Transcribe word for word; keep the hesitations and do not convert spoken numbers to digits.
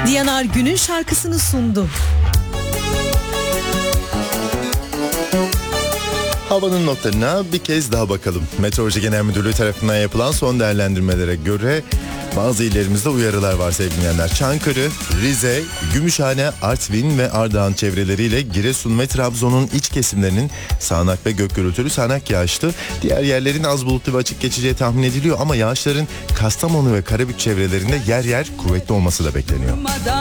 Diyanar günün şarkısını sundu. Havanın notlarına bir kez daha bakalım. Meteoroloji Genel Müdürlüğü tarafından yapılan son değerlendirmelere göre bazı illerimizde uyarılar var sevgili dinleyenler. Çankırı, Rize, Gümüşhane, Artvin ve Ardahan çevreleriyle Giresun ve Trabzon'un iç kesimlerinin sağanak ve gök gürültülü sağanak yağışlı. Diğer yerlerin az bulutlu ve açık geçeceği tahmin ediliyor ama yağışların Kastamonu ve Karabük çevrelerinde yer yer kuvvetli olması da bekleniyor.